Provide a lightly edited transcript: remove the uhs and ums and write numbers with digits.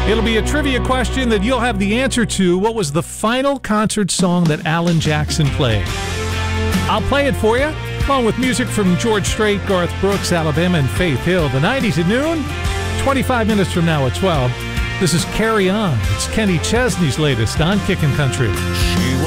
It'll be a trivia question that you'll have the answer to. What was the final concert song that Alan Jackson played? I'll play it for you, along with music from George Strait, Garth Brooks, Alabama, and Faith Hill. The 90s at noon, 25 minutes from now at 12. This is Carry On. It's Kenny Chesney's latest on Kickin' Country. She